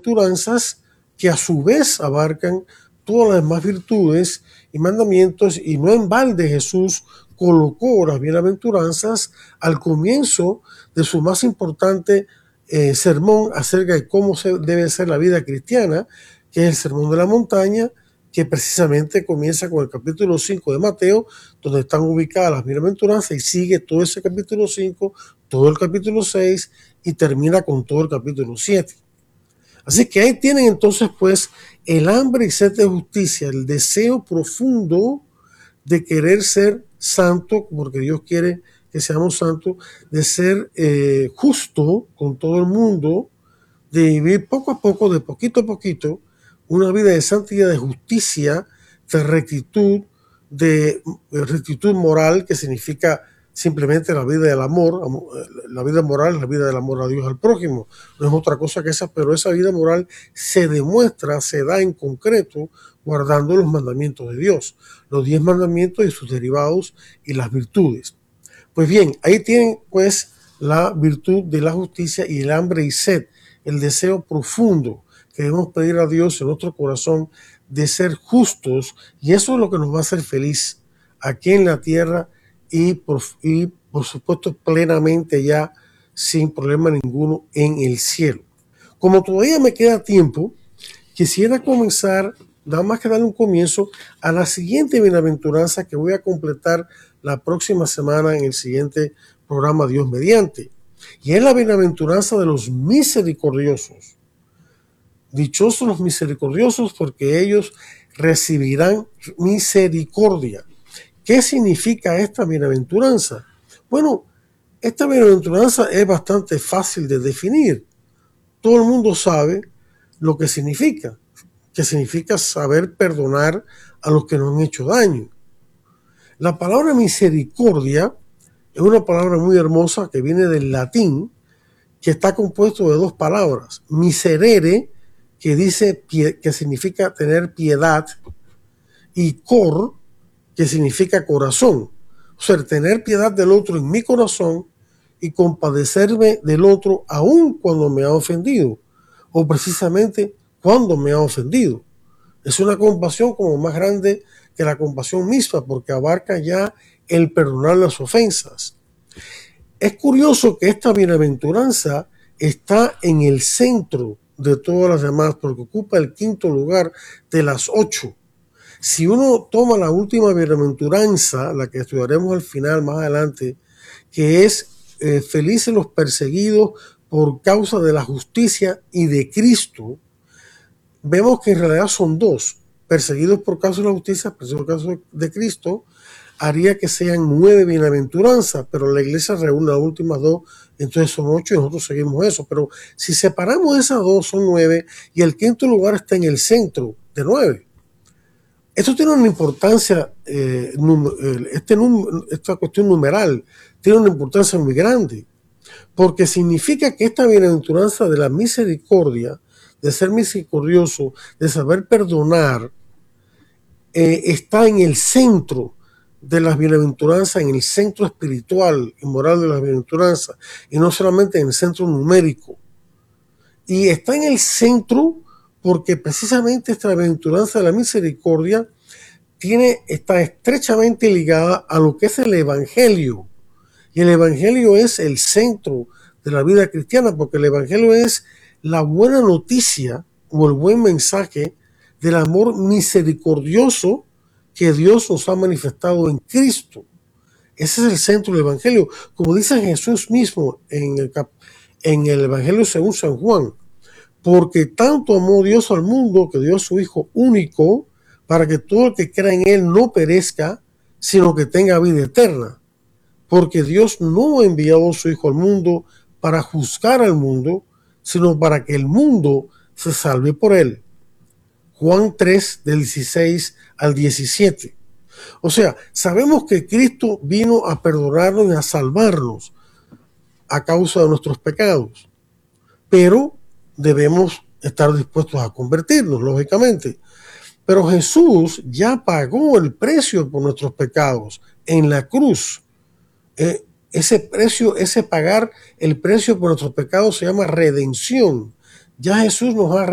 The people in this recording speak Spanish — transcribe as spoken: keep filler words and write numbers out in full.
bienaventuranzas que a su vez abarcan todas las demás virtudes y mandamientos, y no en balde Jesús colocó las bienaventuranzas al comienzo de su más importante eh, sermón acerca de cómo se debe ser la vida cristiana, que es el Sermón de la Montaña, que precisamente comienza con el capítulo cinco de Mateo, donde están ubicadas las bienaventuranzas, y sigue todo ese capítulo cinco, todo el capítulo seis, y termina con todo el capítulo siete. Así que ahí tienen entonces pues el hambre y sed de justicia, el deseo profundo de querer ser santo, porque Dios quiere que seamos santos, de ser eh, justo con todo el mundo, de vivir poco a poco, de poquito a poquito, una vida de santidad, de justicia, de rectitud, de rectitud moral, que significa simplemente la vida del amor. La vida moral es la vida del amor a Dios, al prójimo, no es otra cosa que esa, pero esa vida moral se demuestra, se da en concreto guardando los mandamientos de Dios, los diez mandamientos y sus derivados y las virtudes. Pues bien, ahí tienen pues la virtud de la justicia y el hambre y sed, el deseo profundo que debemos pedir a Dios en nuestro corazón de ser justos, y eso es lo que nos va a hacer feliz aquí en la tierra y por, y por supuesto plenamente ya sin problema ninguno en el cielo. Como todavía me queda tiempo, quisiera comenzar, nada más que darle un comienzo a la siguiente bienaventuranza que voy a completar la próxima semana en el siguiente programa, Dios mediante, y es la bienaventuranza de los misericordiosos. Dichosos los misericordiosos, porque ellos recibirán misericordia. ¿Qué significa esta bienaventuranza? Bueno, esta bienaventuranza es bastante fácil de definir. Todo el mundo sabe lo que significa, que significa saber perdonar a los que nos han hecho daño. La palabra misericordia es una palabra muy hermosa que viene del latín, que está compuesto de dos palabras: miserere, que dice que significa tener piedad, y cor, que significa corazón. O sea, tener piedad del otro en mi corazón y compadecerme del otro aun cuando me ha ofendido, o precisamente cuando me ha ofendido. Es una compasión como más grande que la compasión misma, porque abarca ya el perdonar las ofensas. Es curioso que esta bienaventuranza está en el centro de todas las demás, porque ocupa el quinto lugar de las ocho. Si uno toma la última bienaventuranza, la que estudiaremos al final, más adelante, que es eh, felices los perseguidos por causa de la justicia y de Cristo, vemos que en realidad son dos: perseguidos por causa de la justicia, perseguidos por causa de Cristo, haría que sean nueve bienaventuranzas, pero la iglesia reúne las últimas dos, entonces son ocho y nosotros seguimos eso. Pero si separamos esas dos, son nueve, y el quinto lugar está en el centro de nueve. Esto tiene una importancia, eh, este, esta cuestión numeral tiene una importancia muy grande, porque significa que esta bienaventuranza de la misericordia, de ser misericordioso, de saber perdonar, eh, está en el centro de las bienaventuranzas, en el centro espiritual y moral de las bienaventuranzas, y no solamente en el centro numérico. Y está en el centro porque precisamente esta bienaventuranza de la misericordia tiene, está estrechamente ligada a lo que es el Evangelio. Y el Evangelio es el centro de la vida cristiana, porque el Evangelio es la buena noticia o el buen mensaje del amor misericordioso que Dios nos ha manifestado en Cristo. Ese es el centro del Evangelio. Como dice Jesús mismo en el, en el Evangelio según San Juan: porque tanto amó Dios al mundo que dio a su Hijo único, para que todo el que crea en Él no perezca, sino que tenga vida eterna. Porque Dios no ha enviado a su Hijo al mundo para juzgar al mundo, sino para que el mundo se salve por Él. Juan tres, del dieciséis al diecisiete. O sea, sabemos que Cristo vino a perdonarnos y a salvarnos a causa de nuestros pecados, pero debemos estar dispuestos a convertirnos, lógicamente. Pero Jesús ya pagó el precio por nuestros pecados en la cruz. Eh, ese precio, ese pagar el precio por nuestros pecados se llama redención. Ya Jesús nos ha